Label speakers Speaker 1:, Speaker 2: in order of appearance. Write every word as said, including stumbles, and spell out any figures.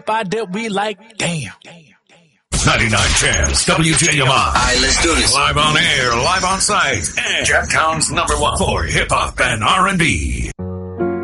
Speaker 1: I that we like, damn.
Speaker 2: ninety-nine Chance, W J M I.
Speaker 3: All right, let's do this.
Speaker 2: Live on air, live on site, and Jacktown's number one for hip-hop and R and B.